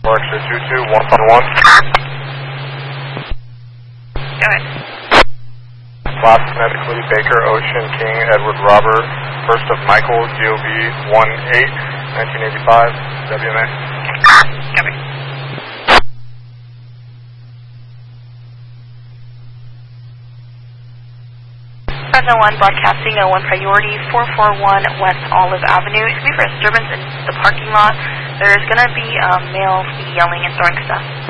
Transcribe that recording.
Exit 22, 111. Go ahead. Last medically, Baker, Ocean, King, Edward, Robert, first of Michael, GOV 1-8, 1985, WMA. Copy. Fresno 1, broadcasting 01 priority, 441 West Olive Avenue. It's going to be for a disturbance in the parking lot. There's going to be males yelling and throwing stuff.